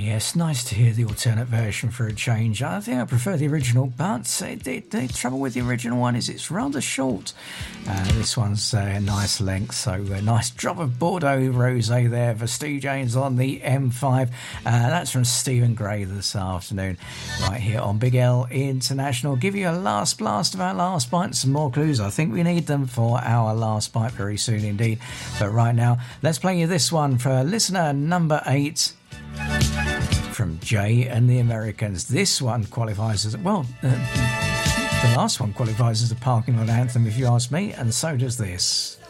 Yes, nice to hear the alternate version for a change. I think I prefer the original, but the trouble with the original one is it's rather short. This one's a nice length, so a nice drop of Bordeaux Rosé there for Stu James on the M5. That's from Stephen Gray this afternoon, right here on Big L International. Give you a last blast of our last bite, some more clues. I think we need them for our last bite very soon indeed. But right now, let's play you this one for listener number 8. From Jay and the Americans. This one qualifies as, well, the last one qualifies as a parking lot anthem if you ask me, and so does this.